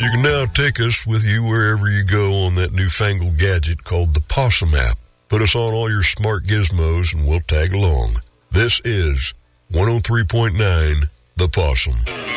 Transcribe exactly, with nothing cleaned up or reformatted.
You can now take us with you wherever you go on that newfangled gadget called the Possum app. Put us on all your smart gizmos and we'll tag along. This is one oh three point nine The Possum.